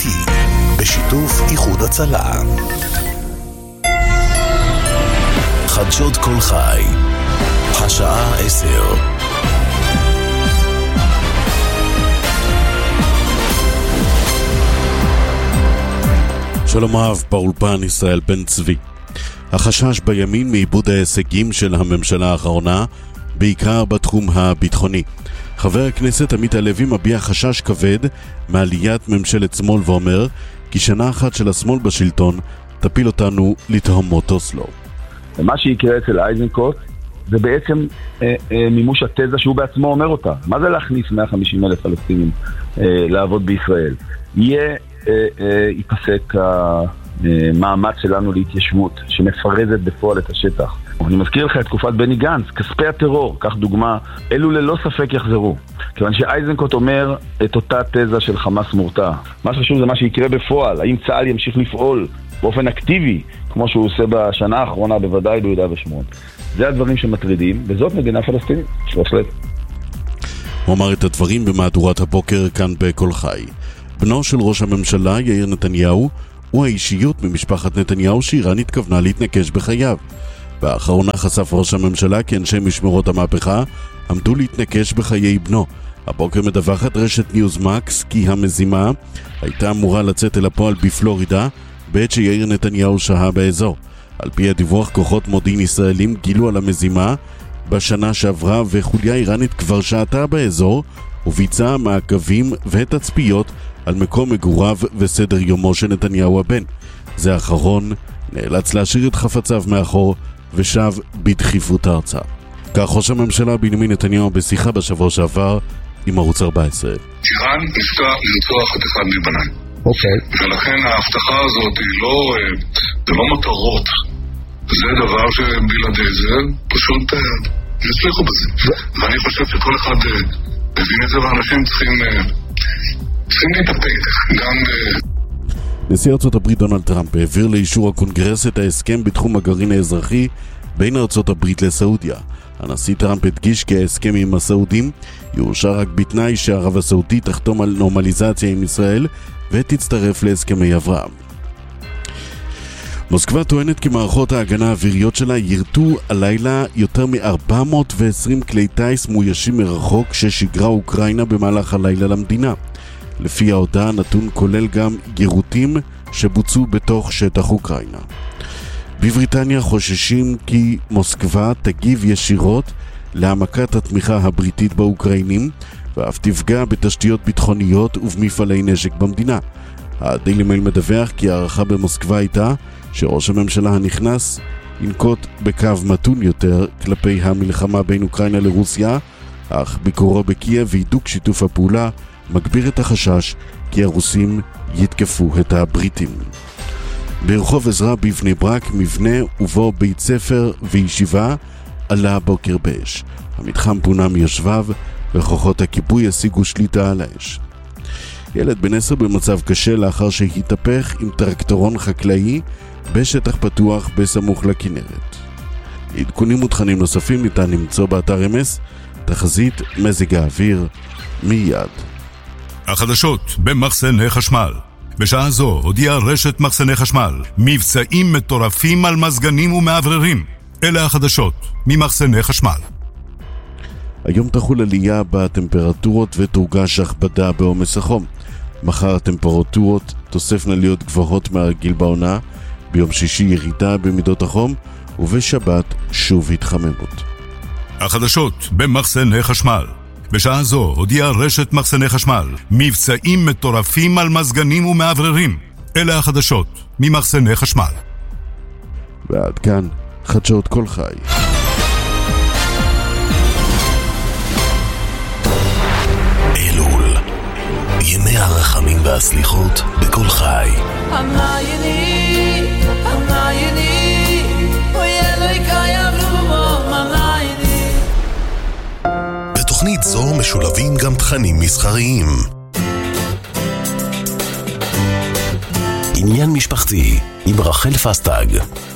אמיתי, בשיתוף איחוד הצלה. חדשות כל חי, השעה 10. שלום רב, באולפן ישראל בן צבי. החשש בימין מאיבוד ההישגים של הממשלה האחרונה, בעיקר בתחום הביטחוני. חבר הכנסת עמית הלוי מביע חשש כבד מעליית ממשלת שמאל ואומר כי שנה אחת של השמאל בשלטון תפיל אותנו לתהומות אוסלו. מה שיקרה אצל איזנקוט זה בעצם מימוש התזה שהוא בעצמו אומר אותה. מה זה להכניס 150,000 פלסטינים לעבוד בישראל? ייפסק המאמץ שלנו להתיישבות שמפרזת בפועל את השטח. אני מזכיר לך את תקופת בני גנץ, כספי הטרור, כך דוגמה, אלו ללא ספק יחזרו. כיוון שאייזנקוט אומר את אותה תזה של חמאס מורתע. מה שחשוב זה מה שיקרה בפועל, האם צה"ל ימשיך לפעול באופן אקטיבי, כמו שהוא עושה בשנה האחרונה בוודאי ביהודה ושומרון. זה הדברים שמטרידים, וזאת מדינה פלסטינית, בהחלט. הוא אמר את הדברים במהדורת הבוקר כאן בכל חי. בנו של ראש הממשלה יאיר נתניהו הוא האישיות ממשפחת נתניהו שאיראן התכוונה להתנקש בחייו. באחרונה חשף ראש הממשלה כי אנשי משמרות המהפכה עמדו להתנקש בחיי בנו. הבוקר מדווחת רשת ניוזמקס כי המזימה הייתה אמורה לצאת אל הפועל בפלורידה בעת שיאיר נתניהו שהה באזור. על פי הדיווח, כוחות מודיעין ישראלים גילו על המזימה בשנה שעברה וחוליה איראנית כבר שעתה באזור וביצעה מעקבים ותצפיות על מקום מגוריו וסדר יומו של נתניהו הבן. זה האחרון נאלץ להשאיר את חפציו מאחור ושב בדחיפות ארצה. כך ראש הממשלה בנימין נתניהו בשיחה בשבוע שעבר עם ערוץ 14. איראן ניסתה לרצוח את אחד מבניי. ולכן ההבטחה הזאת זה לא מטרות. זה דבר שבלעדי זה פשוט יצליחו בזה. ואני חושב שכל אחד מבין את זה, ואנשים צריכים להתאפק גם נשיא ארצות הברית דונלד טראמפ העביר לאישור הקונגרס את ההסכם בתחום הגרעין האזרחי בין ארצות הברית לסעודיה. הנשיא טראמפ הדגיש כי ההסכם עם הסעודים יאושר רק בתנאי שערב הסעודית תחתום על נורמליזציה עם ישראל ותצטרף להסכמי אברהם. מוסקבה טוענת כי מערכות ההגנה האוויריות שלה ירתו הלילה יותר מ-420 כלי טייס מאוישים מרחוק ששיגרה אוקראינה במהלך הלילה למדינה. לפי ההודעה נתון כולל גם יירוטים שבוצעו בתוך שטח אוקראינה. בבריטניה חוששים כי מוסקבה תגיב ישירות להעמקת התמיכה הבריטית באוקראינים ואף תפגע בתשתיות ביטחוניות ובמפעלי נשק במדינה. הדיילי מייל מדווח כי הערכה במוסקבה הייתה שראש הממשלה הנכנס ינקוט בקו מתון יותר כלפי המלחמה בין אוקראינה לרוסיה, אך ביקורו בקייב והידוק שיתוף הפעולה מגביר את החשש כי הרוסים יתקפו את הבריטים. ברחוב עזרא בבני ברק מבנה ובו בית ספר וישיבה עלה בוקר באש. המתחם פונה מיושביו וכוחות הכיבוי השיגו שליטה על האש. ילד בן 10 במצב קשה לאחר שהתהפך עם טרקטורון חקלאי בשטח פתוח בסמוך לכנרת. עדכונים ותכנים נוספים ניתן למצוא באתר אמס, תחזית מזג האוויר מיד. החדשות במחסני חשמל. בשעה זו הודיעה רשת מחסני חשמל מבצעים מטורפים על מזגנים ומעבררים. אלה החדשות ממחסני חשמל. היום תחול עלייה בטמפרטורות ותורגש הכבדה בעומס החום. מחר הטמפרטורות תוספנה להיות גבוהות מהרגיל בעונה, ביום שישי ירידה במידות החום ובשבת שוב התחממות. החדשות במחסני חשמל. בשעה זו הודיעה רשת מחסני חשמל מבצעים מטורפים על מזגנים ומעבררים. אלה החדשות ממחסני חשמל. ועד כאן חדשות כל חי. אלול, ימי הרחמים והסליחות בכל חי. המעייני, המעייני, אוי אלוהי קיים רובו, המעייני. בתוכנית זו משולבים גם תכנים מסחריים. עניין משפחתי עם רחל פסטג.